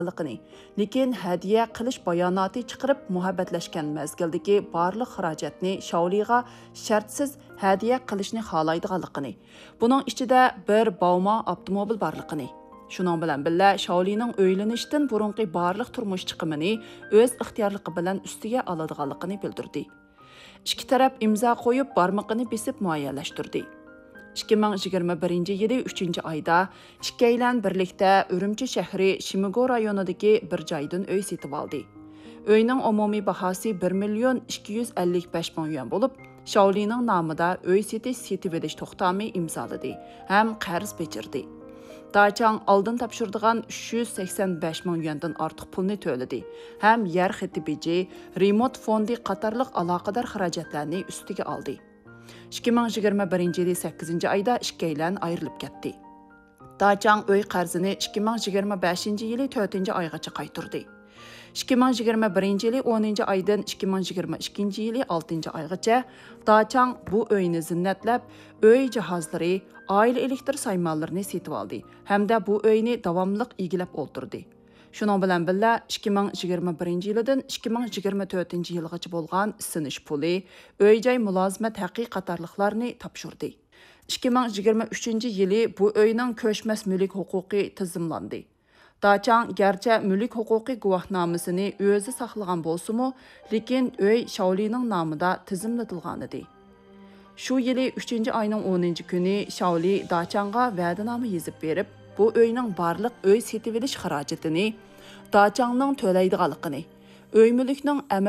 lekin hadiya qilish bayonoti chiqarib muhabbatlashgan mezgildagi barliq xarajatni Shaoliga shartsiz hadiya qilishni xohlaydiganligini, buning ichida bir Bauma avtomobil borligini. Shuning bilan birga Shaolining o'ylanishdan burunqi barliq turmush chiqimini o'z ixtiyorligi bilan ustiga oladiganligini bildirdi. İki taraf imza qo'yib barmoqini besib muayyanlashtirdi. 2021 yılı 3. ayda ikkilan birlikda Urumchi shahri Shimigo rayonidagi bir joydan uy setib oldi. Uyning umumiy bahosi 1.255 milyon bo'lib, Shaolining nomida uy setib edish to'xtami imzoladi ham qarz bechirdi. Dachang oldin topshirdigan 385 milyondan ortiq pulni to'ladi ham yer xetibici, remont fondi qatorliq aloqador xarajatlarni ustiga oldi. 2021 yılı 8. ayda ikkilan ayrilib ketdi. Dachang uy qarzini 2025 yılı 4. aygacha qaytardi. 2021 yılı 10. aydan 2022 yılı 6. aygacha Dachang bu uyni zinnetlab, uy jihozlari, oila elektr saymonlarini setib oldi hamda bu uyni davomliq egilab o'ltirdi. Şunun bilan birga 2021 yildan 2024 yilgacha bo'lgan sinish puli, uy-joy mulozimat haqqi qatorliqlarni topshirdi. 2023 yili bu uyning ko'chmas mulk huquqi tizimlandi. Dachang garchi mulk huquqi guvohnomasini o'zi saqlagan bo'lsa-mu, lekin uy Shaolining nomida tizimlatilgan edi. Shu yili 3 ayning 10 kuni Shaoli Dachangga va'dinoma yozib berib, bu uyning barliq uy setib olish xarajatini Dachangning to'laydiganligini, uy mulkning